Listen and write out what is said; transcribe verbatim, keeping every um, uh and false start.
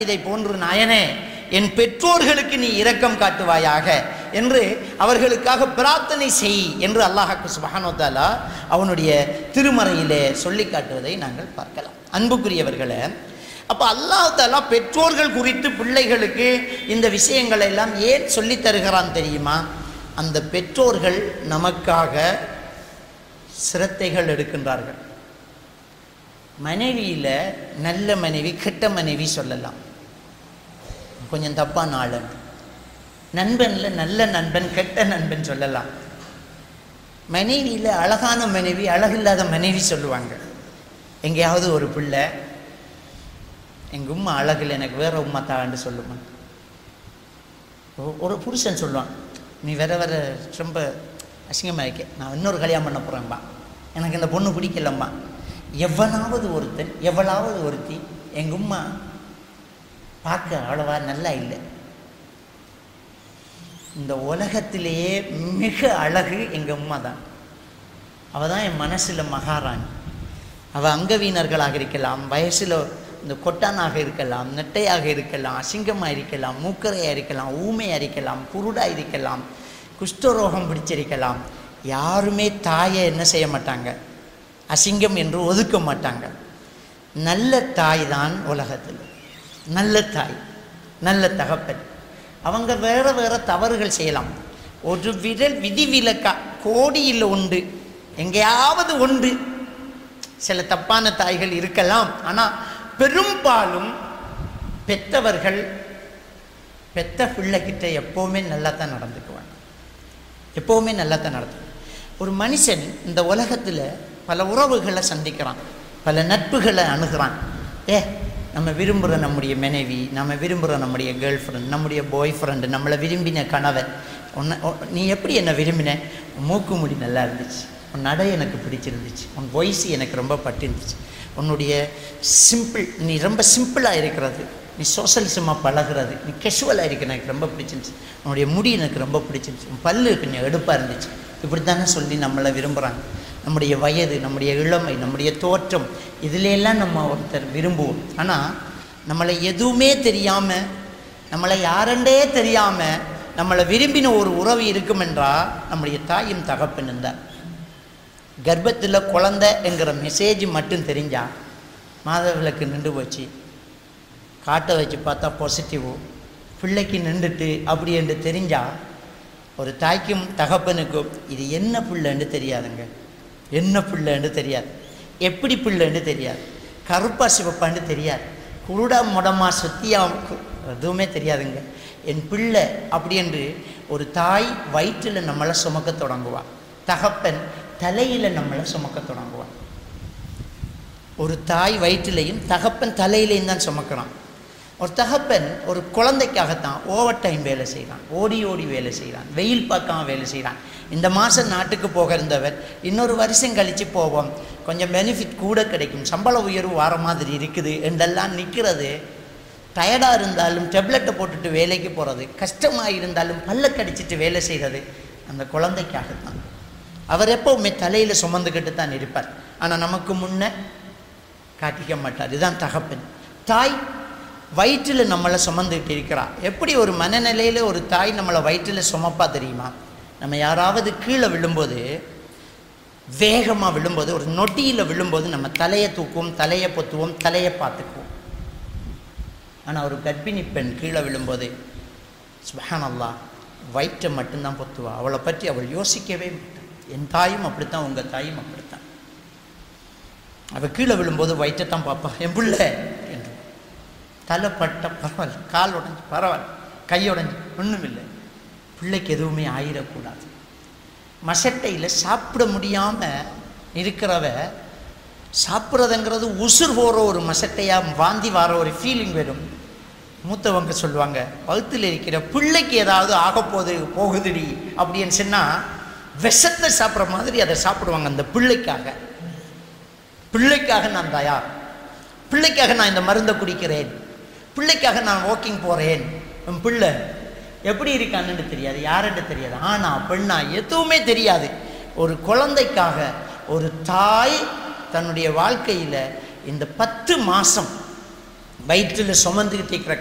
இதை போன்று நாயனே என் பெற்றோர்களுக்கு நீ இரக்கம் காட்டுவாயாக என்று அவர்களுக்காக பிரார்த்தனை செய் என்று அல்லாஹ் சுப்ஹானஹு வ தஆலா அவனுடைய திருமறையிலே சொல்லி காட்டுவதை நாங்கள் பார்க்கலாம். அன்புக்குரியவர்களே, அப்போ அல்லாஹ் தஆலா பெற்றோர்கள் குறித்து பிள்ளைகளுக்கு இந்த விஷயங்களை எல்லாம் ஏன் சொல்லி தருகிறான் தெரியுமா? அந்த பெற்றோர்கள் நமக்காக சிரத்தைகள் எடுக்கின்றார்கள். மனைவியில் நல்ல மனைவி கெட்ட மனைவி சொல்லலாம், கொஞ்சம் தப்பான ஆளன். நண்பனில் நல்ல நண்பன் கெட்ட நண்பன் சொல்லலாம். மனைவியில் அழகான மனைவி அழகில்லாத மனைவி சொல்லுவாங்க. எங்கேயாவது ஒரு பிள்ளை எங்கள் உம்மா அழகில் எனக்கு வேற உம்மா தான்னு சொல்லுமா. ஒரு புருஷன் சொல்லுவான், நீ வேற வேற ரொம்ப அசிங்கமாக இருக்க, நான் இன்னொரு கல்யாணம் பண்ண போகிறேன்பா, எனக்கு இந்த பொண்ணு பிடிக்கலம்மா. எவ்வளவாவது ஒருத்தன் எவ்வளவாவது ஒருத்தி எங்கள் உம்மா பார்க்க அவ்வளவா நல்லா இல்லை, இந்த உலகத்திலேயே மிக அழகு எங்கள் உம்மா தான், அவள் தான் என் மனசில் மகாராணி. அவள் அங்கவீனர்களாக இருக்கலாம், வயசில் இந்த கொட்டானாக இருக்கலாம், நெட்டையாக இருக்கலாம், அசிங்கமாக இருக்கலாம், மூக்கரையாக இருக்கலாம், ஊமையாக இருக்கலாம், குருடாக இருக்கலாம், குஷ்டரோகம் பிடிச்சிருக்கலாம். யாருமே தாயை என்ன செய்ய மாட்டாங்க, அசிங்கம் என்று ஒதுக்க மாட்டாங்க. நல்ல தாய் தான் உலகத்தில், நல்ல தாய், நல்ல தகப்பன். அவங்க வேற வேற தவறுகள் செய்யலாம், ஒரு விரல் விதிவிலக்கா கோடியில் உண்டு, எங்கேயாவது உண்டு சில தப்பான தாய்கள் இருக்கலாம். ஆனால் பெரும்பாலும் பெற்றவர்கள் பெத்த பிள்ளைகிட்ட எப்போவுமே நல்லா தான் நடந்துக்குவாங்க, எப்போவுமே நல்லா தான் நடந்துக்குவாங்க. ஒரு மனுஷன் இந்த உலகத்தில் பல உறவுகளை சந்திக்கிறான், பல நட்புகளை அணுகிறான். ஏ நம்ம விரும்புகிற நம்முடைய மனைவி, நம்ம விரும்புகிற நம்முடைய கேர்ள் ஃப்ரெண்ட், நம்முடைய பாய் ஃப்ரெண்டு, நம்மளை விரும்பின கணவன். உன்னை நீ எப்படி என்னை விரும்பின? மூக்கு முடி நல்லா இருந்துச்சு, உன் நடை எனக்கு பிடிச்சிருந்துச்சு, உன் வாய்ஸ் எனக்கு ரொம்ப பட்டிருந்துச்சு, உன்னுடைய சிம்பிள், நீ ரொம்ப சிம்பிளாக இருக்கிறது, நீ சோஷலிசமாக பழகிறது, நீ கேஷுவலாக இருக்க எனக்கு ரொம்ப பிடிச்சிருந்துச்சு, உன்னுடைய முடி எனக்கு ரொம்ப பிடிச்சிருந்துச்சு, உன் பல்லு கொஞ்சம் எடுப்பாக இருந்துச்சு. இப்படி தானே சொல்லி நம்மளை விரும்புகிறாங்க. நம்முடைய வயது, நம்முடைய இளமை, நம்முடைய தோற்றம், இதிலெல்லாம் நம்ம ஒருத்தர் விரும்புவோம். ஆனால் நம்மளை எதுவுமே தெரியாமல், நம்மளை யாரெண்டே தெரியாமல் நம்மளை விரும்பின ஒரு உறவு இருக்குமென்றால் நம்முடைய தாயும் தகப்பன் தான். கர்ப்பத்தில் குழந்தை என்கிற மெசேஜ் மட்டும் தெரிஞ்சால் மாதவிலக்கு நின்று போச்சு, காட்டை வச்சு பார்த்தா பாசிட்டிவ், பிள்ளைக்கு நின்றுட்டு அப்படி என்று தெரிஞ்சால் ஒரு தாய்க்கும் தகப்பனுக்கும் இது என்ன பிள்ளைன்னு தெரியாதுங்க, என்ன பிள்ளைன்னு தெரியாது, எப்படி பிள்ளைன்னு தெரியாது, கருப்பா சிவப்பான்னு தெரியாது, குருடா முடமா சுத்தியா எதுவுமே தெரியாதுங்க. என் பிள்ளை அப்படி என்று ஒரு தாய் வயிற்றில் நம்மளை சுமக்க தொடங்குவாள், தகப்பன் தலையில் நம்மளை சுமக்க தொடங்குவான். ஒரு தாய் வயிற்றிலையும் தகப்பன் தலையிலையும் தான் சுமக்கிறான். ஒரு தகப்பன் ஒரு குழந்தைக்காகத்தான் ஓவர் டைம் வேலை செய்கிறான், ஓடி ஓடி வேலை செய்கிறான், வெயில் பார்க்காம வேலை செய்கிறான். இந்த மாதம் நாட்டுக்கு போக இருந்தவர் இன்னொரு வருஷம் கழித்து போவோம், கொஞ்சம் பெனிஃபிட் கூட கிடைக்கும், சம்பள உயர்வு வர மாதிரி இருக்குது என்றெல்லாம் நிற்கிறது. டயர்டாக இருந்தாலும் டெப்லெட்டை போட்டுட்டு வேலைக்கு போகிறது, கஷ்டமாக இருந்தாலும் பல்ல கடிச்சிட்டு வேலை செய்கிறது அந்த குழந்தைக்காகத்தான். அவர் எப்போவுமே தலையில் சுமந்துக்கிட்டு தான் இருப்பார், ஆனால் நமக்கு முன்னே காட்டிக்க மாட்டார். இதுதான் தகப்பன். தாய் வயிற்றில் நம்மளை சுமந்துக்கிட்டு இருக்கிறார். எப்படி ஒரு மனநிலையில் ஒரு தாய் நம்மளை வயிற்றில் சுமப்பா தெரியுமா? நம்ம யாராவது கீழே விழும்போது, வேகமாக விழும்போது, ஒரு நொட்டியில் விழும்போது நம்ம தலையை தூக்குவோம், தலையை பொத்துவோம், தலையை பார்த்துக்குவோம். ஆனால் ஒரு கர்ப்பிணி பெண் கீழே விழும்போது சுப்ஹானல்லாஹ் வயிற்றை மட்டும்தான் பொத்துவா, அவளை பற்றி அவள் யோசிக்கவே மாட்டாள். என் தாயும் அப்படித்தான், உங்கள் தாயும் அப்படித்தான். அவள் கீழே விழும்போது வயிற்றைத்தான் பார்ப்பா, என் பிள்ளை என்று. தலை பட்ட பரவாயில்ல, கால் உடஞ்சி பரவாயில்ல, கை உடஞ்சி ஒன்றும் இல்லை, பிள்ளைக்கு எதுவுமே ஆயிடக்கூடாது. மசட்டையில் சாப்பிட முடியாமல் இருக்கிறவ சாப்பிட்றதுங்கிறது உசுர் போகிற ஒரு மசட்டையாக வாந்தி வர ஒரு ஃபீலிங் வரும். மூத்தவங்க சொல்லுவாங்க, வகுத்தில் இருக்கிற பிள்ளைக்கு ஏதாவது ஆகப்போது போகுதுடி அப்படின்னு சொன்னால் விஷத்தை சாப்பிட்ற மாதிரி அதை சாப்பிடுவாங்க. அந்த பிள்ளைக்காக, பிள்ளைக்காக நான் தயார், பிள்ளைக்காக நான் இந்த மருந்தை குடிக்கிறேன், பிள்ளைக்காக நான் வாக்கிங் போகிறேன். என் பிள்ளை எப்படி இருக்கான்னு தெரியாது, யாருன்னு தெரியாது, ஆனால் பெண்ணா எதுவுமே தெரியாது. ஒரு குழந்தைக்காக ஒரு தாய் தன்னுடைய வாழ்க்கையில் இந்த பத்து மாதம் வயிற்றில் சுமந்துக்கிட்டு இருக்கிற